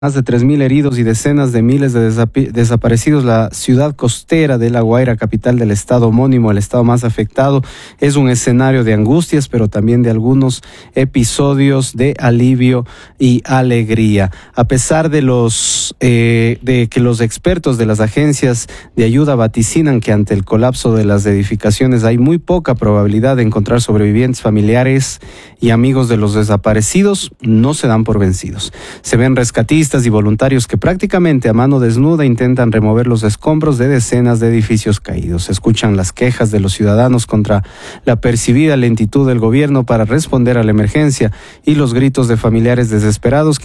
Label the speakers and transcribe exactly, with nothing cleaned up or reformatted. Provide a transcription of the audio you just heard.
Speaker 1: Más de tres mil heridos y decenas de miles de desaparecidos. La ciudad costera de La Guaira, capital del estado homónimo, el estado más afectado, es un escenario de angustias, pero también de algunos episodios de alivio y alegría. A pesar de los eh, de que los expertos de las agencias de ayuda vaticinan que ante el colapso de las edificaciones hay muy poca probabilidad de encontrar sobrevivientes, familiares y amigos de los desaparecidos, no se dan por vencidos. Se ven rescatistas y voluntarios que prácticamente a mano desnuda intentan remover los escombros de decenas de edificios caídos. Se escuchan las quejas de los ciudadanos contra la percibida lentitud del gobierno para responder a la emergencia y los gritos de familiares desesperados que